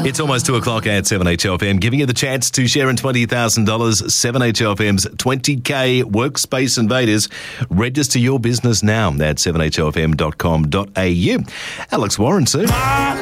It's almost 2 o'clock at 7HLFM, giving you the chance to share in $20,000. 7HLFM's 20K Workspace Invaders. Register your business now at 7HLFM.com.au. Alex Warren soon.